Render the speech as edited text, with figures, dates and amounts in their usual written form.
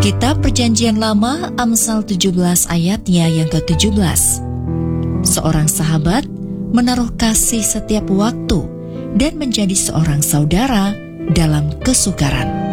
Kitab Perjanjian Lama, Amsal 17 ayatnya yang ke-17. Seorang sahabat menaruh kasih setiap waktu dan menjadi seorang saudara dalam kesukaran.